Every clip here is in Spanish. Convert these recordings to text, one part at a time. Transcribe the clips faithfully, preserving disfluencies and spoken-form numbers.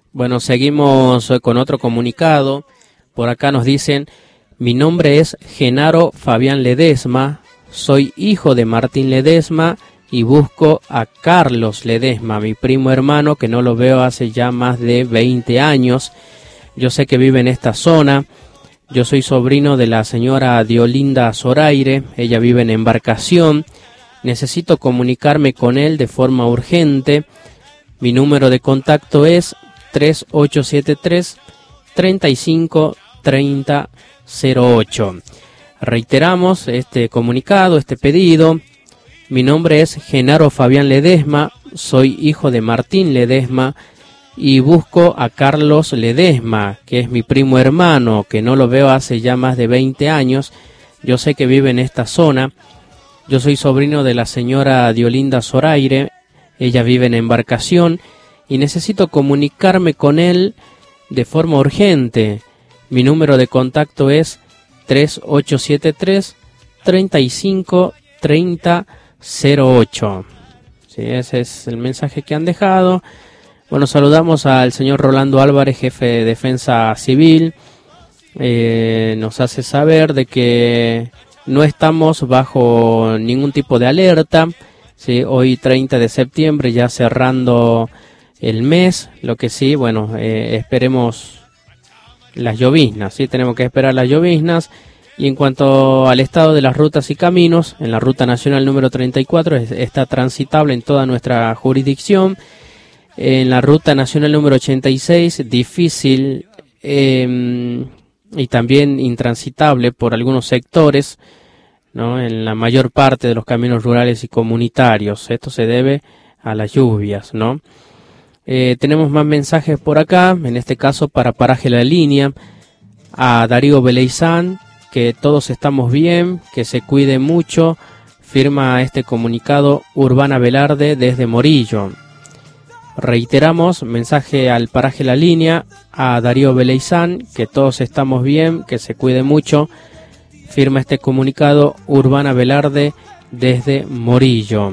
Bueno, seguimos con otro comunicado. Por acá nos dicen: mi nombre es Genaro Fabián Ledesma, soy hijo de Martín Ledesma y busco a Carlos Ledesma, mi primo hermano, que no lo veo hace ya más de veinte años. Yo sé que vive en esta zona. Yo soy sobrino de la señora Diolinda Zoraire, ella vive en Embarcación. Necesito comunicarme con él de forma urgente. Mi número de contacto es tres ocho siete tres, tres cinco, tres cero cero ocho. Reiteramos este comunicado, este pedido. Mi nombre es Genaro Fabián Ledesma, soy hijo de Martín Ledesma y busco a Carlos Ledesma, que es mi primo hermano, que no lo veo hace ya más de veinte años. Yo sé que vive en esta zona. Yo soy sobrino de la señora Diolinda Zoraire, ella vive en Embarcación y necesito comunicarme con él de forma urgente. Mi número de contacto es tres ocho siete tres, tres cinco, tres cero cero ocho. Sí, ese es el mensaje que han dejado. Bueno, saludamos al señor Rolando Álvarez, jefe de Defensa Civil. Eh, nos hace saber de que no estamos bajo ningún tipo de alerta. Sí, hoy treinta de septiembre, ya cerrando el mes. Lo que sí, bueno, eh, esperemos las lloviznas. Sí, tenemos que esperar las lloviznas. Y en cuanto al estado de las rutas y caminos, en la ruta nacional número treinta y cuatro es, está transitable en toda nuestra jurisdicción. En la ruta nacional número ochenta y seis, difícil eh, y también intransitable por algunos sectores, ¿no? En la mayor parte de los caminos rurales y comunitarios. Esto se debe a las lluvias, ¿no? Eh, tenemos más mensajes por acá, en este caso para Paraje La Línea, a Darío Beleizán, que todos estamos bien, que se cuide mucho, firma este comunicado Urbana Velarde desde Morillo. Reiteramos, mensaje al Paraje La Línea, a Darío Beleizán, que todos estamos bien, que se cuide mucho, firma este comunicado Urbana Velarde desde Morillo.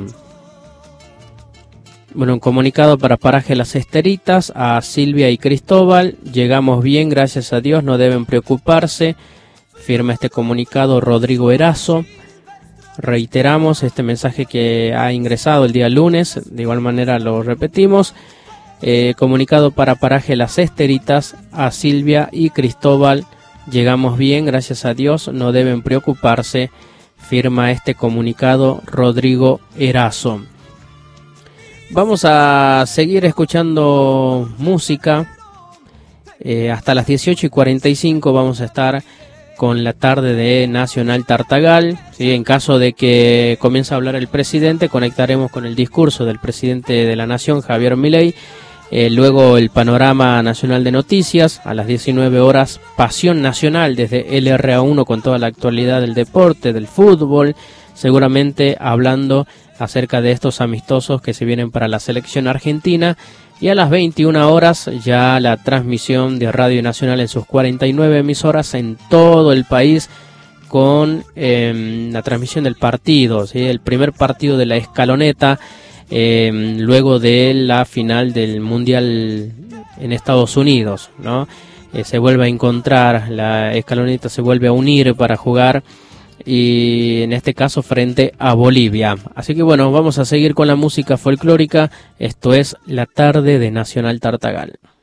Bueno, un comunicado para Paraje Las Esteritas, a Silvia y Cristóbal, llegamos bien, gracias a Dios, no deben preocuparse, firma este comunicado Rodrigo Erazo. Reiteramos este mensaje que ha ingresado el día lunes, de igual manera lo repetimos. Eh, comunicado para Paraje Las Esteritas, a Silvia y Cristóbal, llegamos bien, gracias a Dios, no deben preocuparse, firma este comunicado Rodrigo Erazo. Vamos a seguir escuchando música, eh, hasta las dieciocho y cuarenta y cinco vamos a estar con la tarde de Nacional Tartagal. ¿Sí? En caso de que comience a hablar el presidente, conectaremos con el discurso del presidente de la Nación, Javier Milei. Eh, luego el panorama nacional de noticias, a las diecinueve horas, Pasión Nacional desde L R A uno con toda la actualidad del deporte, del fútbol, seguramente hablando acerca de estos amistosos que se vienen para la selección argentina. Y a las veintiuna horas ya la transmisión de Radio Nacional en sus cuarenta y nueve emisoras en todo el país con eh, la transmisión del partido, ¿sí? El primer partido de la escaloneta eh, luego de la final del Mundial en Estados Unidos, ¿no? Eh, se vuelve a encontrar, la escaloneta se vuelve a unir para jugar y en este caso frente a Bolivia. Así que bueno, vamos a seguir con la música folclórica. Esto es la tarde de Nacional Tartagal.